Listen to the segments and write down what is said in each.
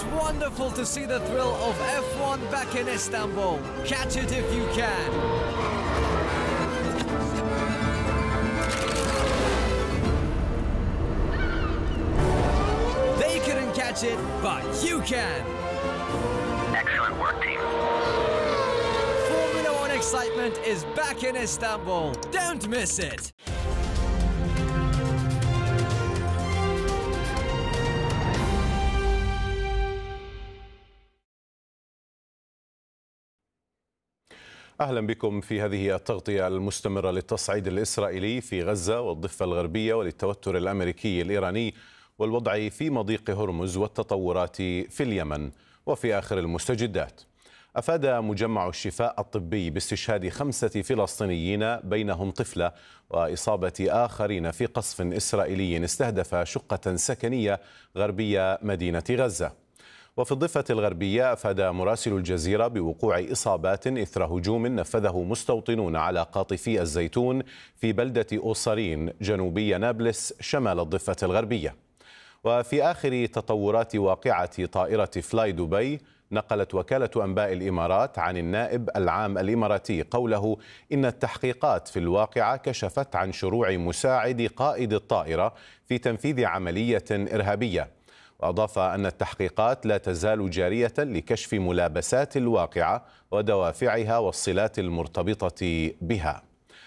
It's wonderful to see the thrill of F1 back in Istanbul. Catch it if you can. They couldn't catch it, but you can. Excellent work, team. Formula One excitement is back in Istanbul. Don't miss it. أهلا بكم في هذه التغطية المستمرة للتصعيد الإسرائيلي في غزة والضفة الغربية وللتوتر الأمريكي الإيراني والوضع في مضيق هرمز والتطورات في اليمن. وفي آخر المستجدات، أفاد مجمع الشفاء الطبي باستشهاد 5 فلسطينيين بينهم طفلة وإصابة آخرين في قصف إسرائيلي استهدف شقة سكنية غربية مدينة غزة. وفي الضفة الغربية أفاد مراسل الجزيرة بوقوع إصابات إثر هجوم نفذه مستوطنون على قاطفي الزيتون في بلدة أوصرين جنوبي نابلس شمال الضفة الغربية. وفي آخر تطورات واقعة طائرة فلاي دبي، نقلت وكالة أنباء الإمارات عن النائب العام الإماراتي قوله إن التحقيقات في الواقعة كشفت عن شروع مساعد قائد الطائرة في تنفيذ عملية إرهابية. وأضاف أن التحقيقات لا تزال جارية لكشف ملابسات الواقعة ودوافعها والصلات المرتبطة بها.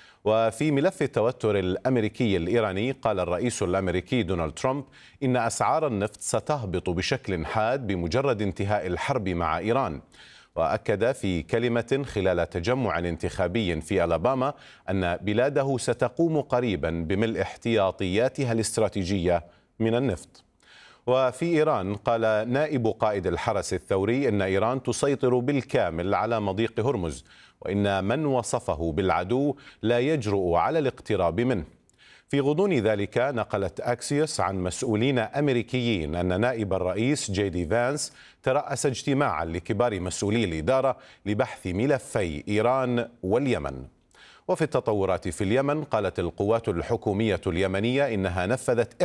وفي ملف التوتر الأمريكي الإيراني، قال الرئيس الأمريكي دونالد ترامب إن أسعار النفط ستهبط بشكل حاد بمجرد انتهاء الحرب مع إيران. وأكد في كلمة خلال تجمع انتخابي في ألاباما أن بلاده ستقوم قريبا بملء احتياطياتها الاستراتيجية من النفط. وفي إيران، قال نائب قائد الحرس الثوري إن إيران تسيطر بالكامل على مضيق هرمز، وإن من وصفه بالعدو لا يجرؤ على الاقتراب منه. في غضون ذلك، نقلت أكسيوس عن مسؤولين أمريكيين أن نائب الرئيس جيدي فانس ترأس اجتماعا لكبار مسؤولي الإدارة لبحث ملفي إيران واليمن. وفي التطورات في اليمن، قالت القوات الحكومية اليمنية إنها نفذت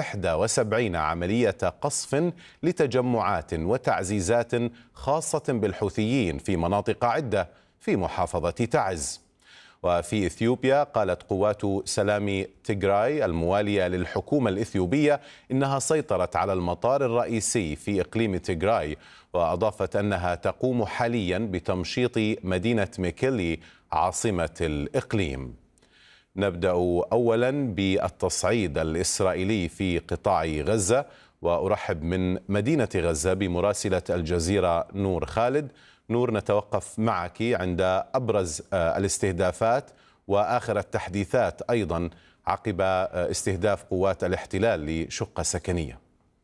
71 عملية قصف لتجمعات وتعزيزات خاصة بالحوثيين في مناطق عدة في محافظة تعز. وفي إثيوبيا، قالت قوات سلام تيغراي الموالية للحكومة الإثيوبية إنها سيطرت على المطار الرئيسي في إقليم تيغراي، وأضافت أنها تقوم حاليا بتمشيط مدينة ميكيلي عاصمة الإقليم. نبدأ أولا بالتصعيد الإسرائيلي في قطاع غزة، وأرحب من مدينة غزة بمراسلة الجزيرة نور خالد. نور، نتوقف معك عند أبرز الاستهدافات وآخر التحديثات أيضا عقب استهداف قوات الاحتلال لشقة سكنية.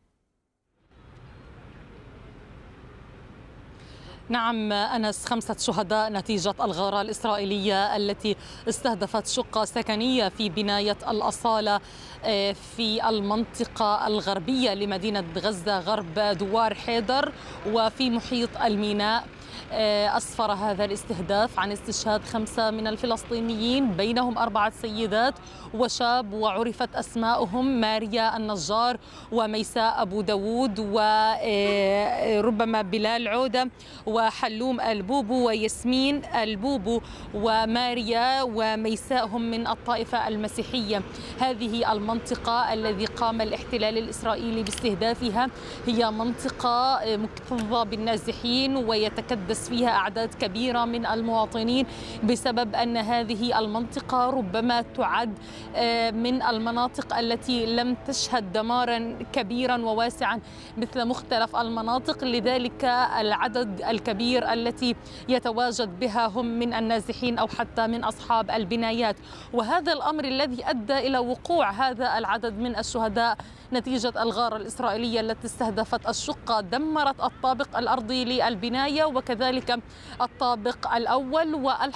نعم أنس، 5 شهداء نتيجة الغارة الإسرائيلية التي استهدفت شقة سكنية في بناية الأصالة في المنطقة الغربية لمدينة غزة غرب دوار حيدر وفي محيط الميناء. أسفر هذا الاستهداف عن استشهاد 5 من الفلسطينيين، بينهم 4 سيدات وشاب، وعرفت أسماؤهم ماريا النجار وميساء أبو داود وربما بلال عودة وحلوم البوبو وياسمين البوبو. وماريا وميساء هم من الطائفة المسيحية. هذه المنطقة الذي قام الاحتلال الإسرائيلي باستهدافها هي منطقة مكتظة بالنازحين، ويتكدس فيها أعداد كبيرة من المواطنين بسبب أن هذه المنطقة ربما تعد من المناطق التي لم تشهد دمارا كبيرا وواسعا مثل مختلف المناطق. لذلك العدد الكبير التي يتواجد بها هم من النازحين أو حتى من أصحاب البنايات، وهذا الأمر الذي أدى إلى وقوع هذا العدد من الشهداء نتيجة الغارة الإسرائيلية التي استهدفت الشقة. دمرت الطابق الأرضي للبناية وكذلك الطابق الأول،